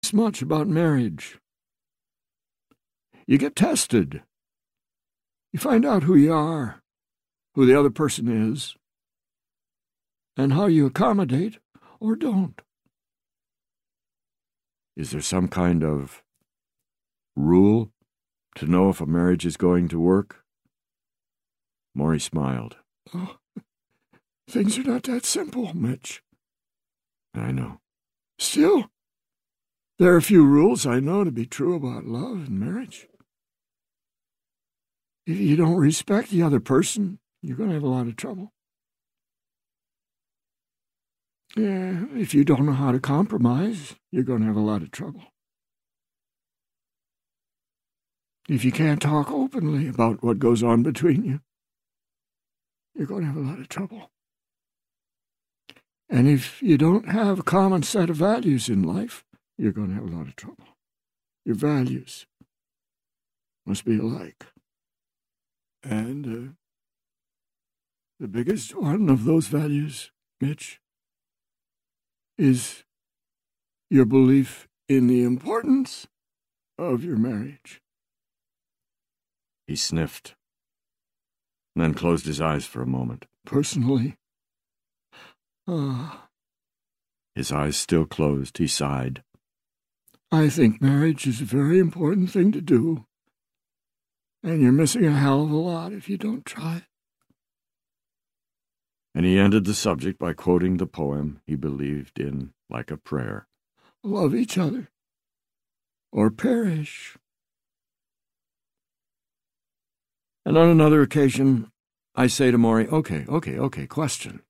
much about marriage. You get tested. You find out who you are, who the other person is, and how you accommodate or don't. Is there some kind of rule to know if a marriage is going to work? Maury smiled. Oh, things are not that simple, Mitch. I know. Still, there are a few rules I know to be true about love and marriage. If you don't respect the other person, you're going to have a lot of trouble. Yeah, if you don't know how to compromise, you're going to have a lot of trouble. If you can't talk openly about what goes on between you, you're going to have a lot of trouble. And if you don't have a common set of values in life, you're going to have a lot of trouble. Your values must be alike. And the biggest one of those values, Mitch, is your belief in the importance of your marriage. He sniffed, and then closed his eyes for a moment. Personally, his eyes still closed, he sighed. I think marriage is a very important thing to do, and you're missing a hell of a lot if you don't try. And he ended the subject by quoting the poem he believed in like a prayer. Love each other, or perish. And on another occasion, I say to Maury, okay, question.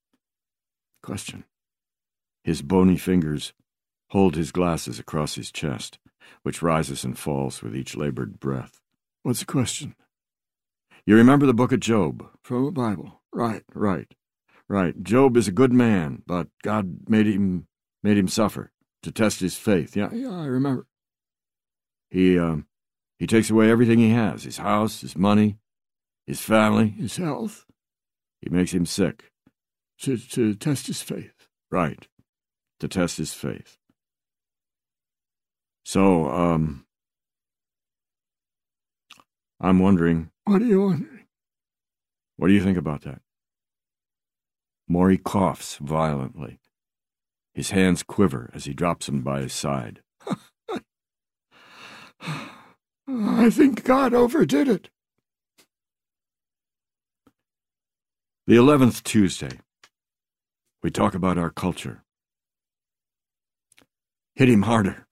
His bony fingers hold his glasses across his chest, which rises and falls with each labored breath. What's the question? You remember the book of Job from the Bible? Right. Job is a good man, but God made him suffer to test his faith. Yeah, I remember. He takes away everything he has, his house, his money, his family, his health. He makes him sick to test his faith. Right, to test his faith. So, I'm wondering... What are you wondering? What do you think about that? Maury coughs violently. His hands quiver as he drops them by his side. I think God overdid it. The 11th Tuesday. We talk about our culture. Hit him harder.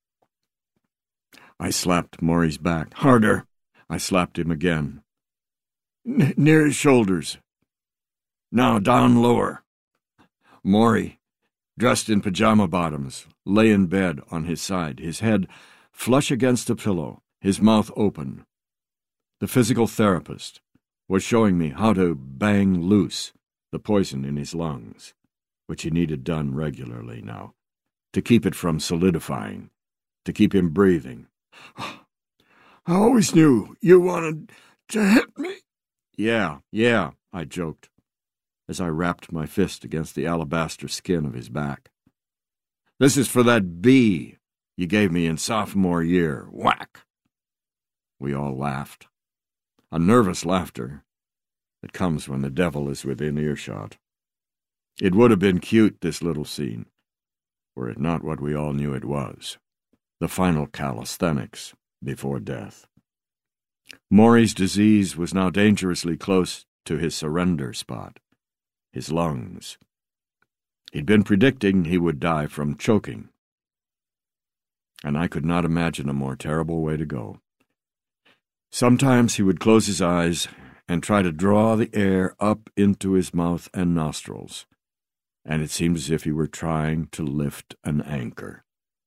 I slapped Maury's back. Harder. I slapped him again. Near his shoulders. Now down lower. Maury, dressed in pajama bottoms, lay in bed on his side, his head flush against a pillow, his mouth open. The physical therapist was showing me how to bang loose the poison in his lungs, which he needed done regularly now, to keep it from solidifying, to keep him breathing. I always knew you wanted to hit me. Yeah, I joked, as I rapped my fist against the alabaster skin of his back. This is for that B you gave me in sophomore year. Whack! We all laughed. A nervous laughter that comes when the devil is within earshot. It would have been cute, this little scene, were it not what we all knew it was. The final calisthenics before death. Maury's disease was now dangerously close to his surrender spot, his lungs. He'd been predicting he would die from choking, and I could not imagine a more terrible way to go. Sometimes he would close his eyes and try to draw the air up into his mouth and nostrils, and it seemed as if he were trying to lift an anchor.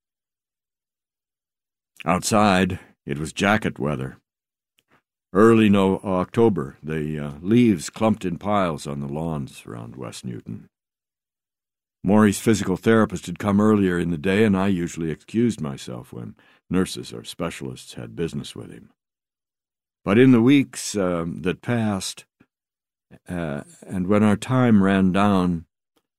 Outside, it was jacket weather. Early October, the leaves clumped in piles on the lawns around West Newton. Maury's physical therapist had come earlier in the day, and I usually excused myself when nurses or specialists had business with him. But in the weeks that passed, and when our time ran down,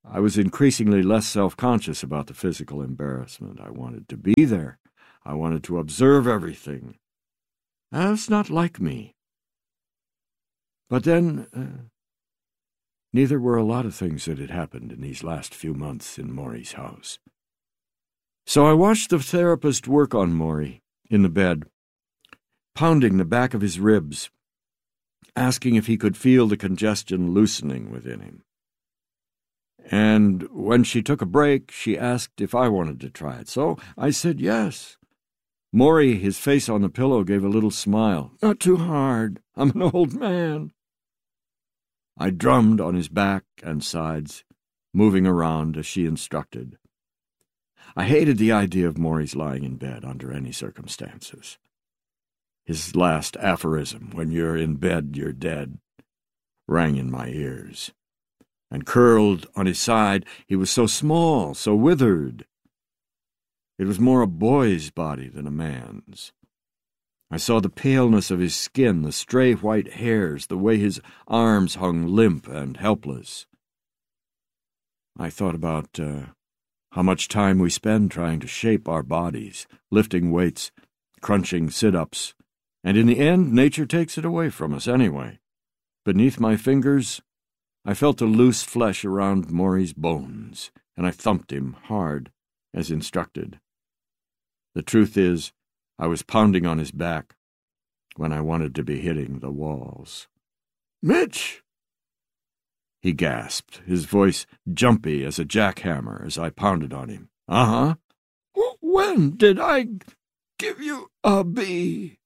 I was increasingly less self-conscious about the physical embarrassment. I wanted to be there. I wanted to observe everything. That's not like me. But then, neither were a lot of things that had happened in these last few months in Maury's house. So I watched the therapist work on Maury in the bed, pounding the back of his ribs, asking if he could feel the congestion loosening within him. And when she took a break, she asked if I wanted to try it. So I said yes. Maury, his face on the pillow, gave a little smile. Not too hard. I'm an old man. I drummed on his back and sides, moving around as she instructed. I hated the idea of Maury's lying in bed under any circumstances. His last aphorism, "When you're in bed, you're dead," rang in my ears. And curled on his side, he was so small, so withered. It was more a boy's body than a man's. I saw the paleness of his skin, the stray white hairs, the way his arms hung limp and helpless. I thought about how much time we spend trying to shape our bodies, lifting weights, crunching sit-ups, and in the end, nature takes it away from us anyway. Beneath my fingers, I felt the loose flesh around Maury's bones, and I thumped him hard, as instructed. The truth is, I was pounding on his back when I wanted to be hitting the walls. "Mitch!" He gasped, his voice jumpy as a jackhammer as I pounded on him. "Uh-huh." "When did I give you a B?"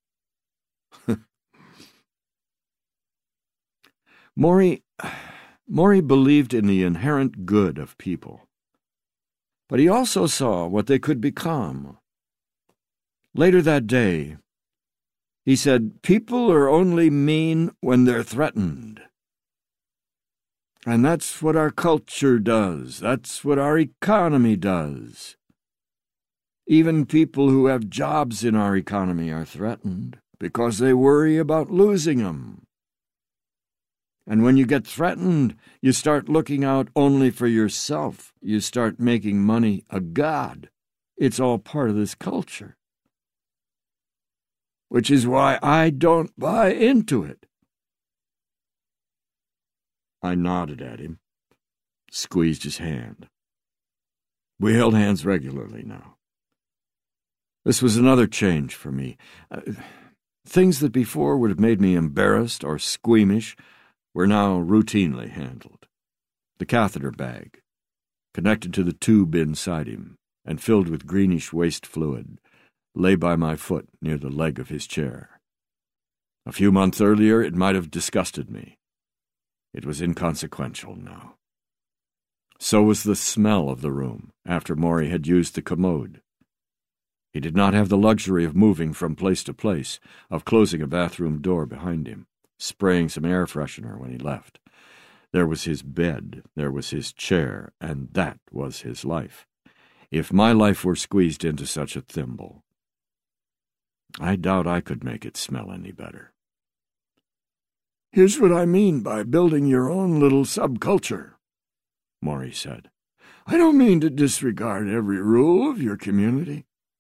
Maury believed in the inherent good of people, but he also saw what they could become. Later that day, he said, "People are only mean when they're threatened." And that's what our culture does. That's what our economy does. Even people who have jobs in our economy are threatened because they worry about losing them. And when you get threatened, you start looking out only for yourself. You start making money a god. It's all part of this culture. Which is why I don't buy into it. I nodded at him, squeezed his hand. We held hands regularly now. This was another change for me. Things that before would have made me embarrassed or squeamish were now routinely handled. The catheter bag, connected to the tube inside him and filled with greenish waste fluid, lay by my foot near the leg of his chair. A few months earlier, it might have disgusted me. It was inconsequential now. So was the smell of the room after Maury had used the commode. He did not have the luxury of moving from place to place, of closing a bathroom door behind him, spraying some air freshener when he left. There was his bed, there was his chair, and that was his life. If my life were squeezed into such a thimble, I doubt I could make it smell any better. "Here's what I mean by building your own little subculture," Maury said. "I don't mean to disregard every rule of your community.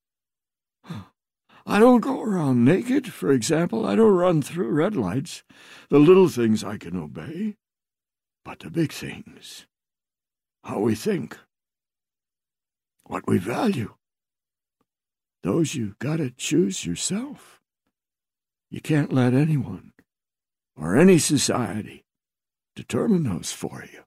I don't go around naked, for example. I don't run through red lights. The little things I can obey. But the big things, how we think, what we value, those you gotta choose yourself. You can't let anyone or any society determine those for you."